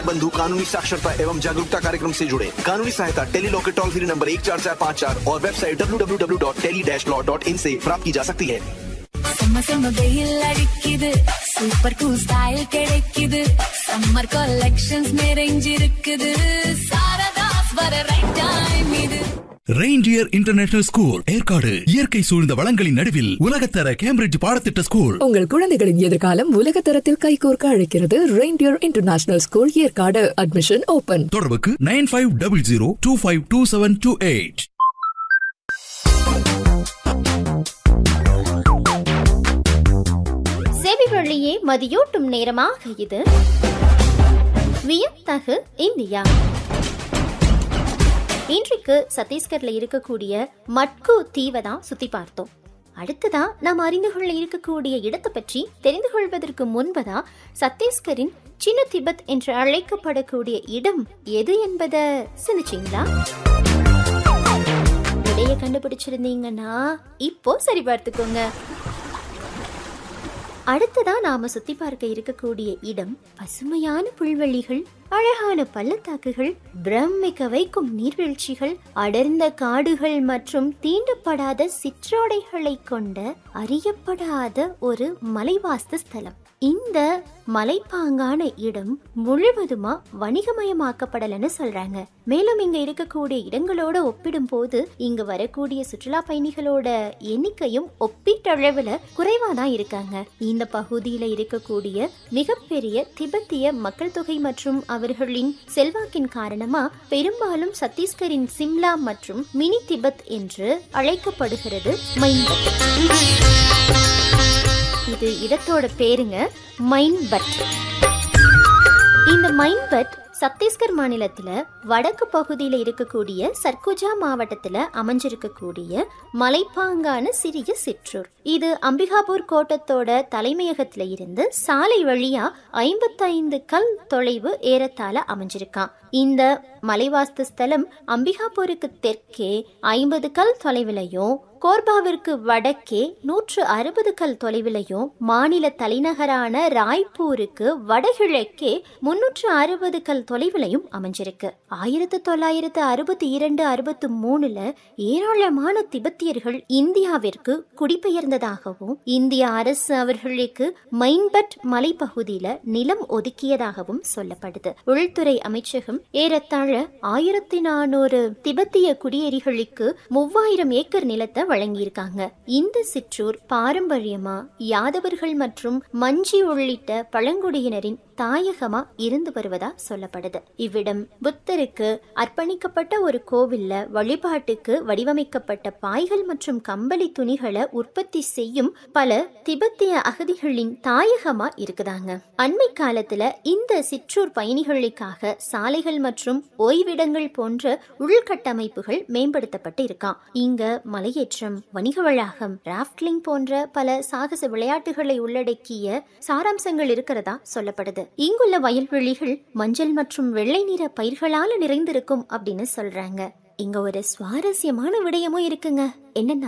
बंधु कानूनी साक्षरता एवं जागरूकता कार्यक्रम से जुड़े। कानूनी सहायता टेली लॉ के टोल फ्री नंबर 14454 और वेबसाइट www.tele-law.in से प्राप्त की जा सकती है। சூப்பர் கூல் ஸ்டைல் கிடைக்குது சம்மர் கலெக்ஷன்ஸ் நிறைஞ்சிருக்குது சாரதாஸ் வர ரைட் டைம் இது ரெயின்டியர் இன்டர்நேஷனல் ஸ்கூல் ஏற்காடு இயற்கை சூழ்ந்த வளங்களின் நடுவில் உலகத்தர கேம்பிரிட்ஜ் பாடத்திட்ட ஸ்கூல். உங்கள் குழந்தைகளின் எதிர்காலம் உலகத்தரத்தில் கைகோர்க்க அழைக்கிறது reindeer international school Yercaud. Admission open. தொடர்புக்கு 9500252728. செவிவழியே மதியூட்டும் நேரமாக இது வியத்தகு இந்தியா. இன்றைக்கு சத்தீஸ்கர்ல இருக்கக்கூடிய மட்கு தீவை தான் சுத்தி பார்த்தோம். அடுத்ததான் நாம் அறிந்து கொள்ள இருக்கக்கூடிய இடத்தை பற்றி தெரிந்து கொள்வதற்கு முன்பதான் சத்தீஸ்கரின் சின்ன திபெத் என்று அழைக்கப்படக்கூடிய இடம் எது என்பதை சிந்திச்சிங்களா? விடைய கண்டுபிடிச்சிருந்தீங்கன்னா இப்போ சரி பார்த்துக்கோங்க. அடுத்ததான் நாம சுத்தி பார்க்க இருக்கக்கூடிய இடம் பசுமையான புல்வெளிகள், அழகான பள்ளத்தாக்குகள், பிரமிக்க வைக்கும் நீர்வீழ்ச்சிகள், அடர்ந்த காடுகள் மற்றும் தீண்டப்படாத சிற்றோடைகளை கொண்ட அறியப்படாத ஒரு மலைவாஸ்து ஸ்தலம். இந்த மலைப்பாங்கான இடம் முழுவதுமா வணிகமயமாக்கப்படலன்னு சொல்றாங்க. மேலும் இங்க இருக்கக்கூடிய இடங்களோட ஒப்பிடும் போது இங்க வரக்கூடிய சுற்றுலா பயணிகளோட எண்ணிக்கையும் ஒப்பீட்டளவுல குறைவாதான் இருக்காங்க. இந்த பகுதியில இருக்கக்கூடிய மிகப்பெரிய திபெத்திய மக்கள் தொகை மற்றும் அவர்களின் செல்வாக்கின் காரணமா பெரும்பாலும் சத்தீஸ்கரின் சிம்லா மற்றும் மினி திபெத் என்று அழைக்கப்படுகிறது மைன்பட். இது இடத்தோட பேருங்க மைன்பட். இந்த மைன்பட் சத்தீஸ்கர் மாநிலத்துல வடக்கு பகுதியில இருக்கக்கூடிய சர்குஜா மாவட்டத்துல அமைஞ்சிருக்கக்கூடிய மலைப்பாங்கான சிறிய சிற்றூர். இது அம்பிகாபூர் கோட்டத்தோட தலைமையகத்துல இருந்து சாலை வழியா 55 கல் தொலைவு ஏறத்தாழ அமைஞ்சிருக்கான். இந்த மலைவாஸ்து ஸ்தலம் அம்பிகாபூருக்கு தெற்கே 50 கல் தொலைவிலையும், கோர்பாவிற்கு வடக்கே 160 கல் தொலைவிலையும், மாநில தலைநகரான ராய்ப்பூருக்கு வடகிழக்கே 360 கல் தொலைவிலையும் அமைஞ்சிருக்கு. 1962-63 ஏராளமான திபெத்தியர்கள் இந்தியாவிற்கு குடிபெயர்ந்ததாகவும் இந்திய அரசு அவர்களுக்கு மைன்பட் மலைப்பகுதியில நிலம் ஒதுக்கியதாகவும் சொல்லப்படுது. உள்துறை அமைச்சகம் ஏறத்தாழ 1400 திபெத்திய குடியேறிகளுக்கு 3000 ஏக்கர் நிலத்தை வழங்கியிருக்காங்க. இந்த சிற்றூர் பாரம்பரியமா யாதவர்கள் மற்றும் மஞ்சி உள்ளிட்ட பழங்குடியினரின் தாயகமா இருந்து வருவதா சொல்லப்படுது. இவ்விடம் புத்தருக்கு அர்ப்பணிக்கப்பட்ட ஒரு கோவில்ல வழிபாட்டுக்கு வடிவமைக்கப்பட்ட பாய்கள் மற்றும் கம்பளி துணிகளை உற்பத்தி செய்யும் பல திபெத்திய அகதிகளின் தாயகமா இருக்குதாங்க. அண்மை காலத்துல இந்த சிற்றூர் பயணிகளுக்காக சாலைகள் மற்றும் ஓய்விடங்கள் போன்ற உள்கட்டமைப்புகள் மேம்படுத்தப்பட்டு இருக்கான். இங்க மலையேற்றம், வணிக வளாகம், ராஃப்டிங் போன்ற பல சாகச விளையாட்டுகளை உள்ளடக்கிய சாராம்சங்கள் இருக்கிறதா சொல்லப்படுது. இங்குள்ள வயல்வெளிகள் மஞ்சள் மற்றும் வெள்ளை நிற பயிர்களால நிறைந்திருக்கும் அப்படின்னு சொல்றாங்க. இங்க ஒரு சுவாரஸ்யமான விடயமும் இருக்குங்க. என்னன்னா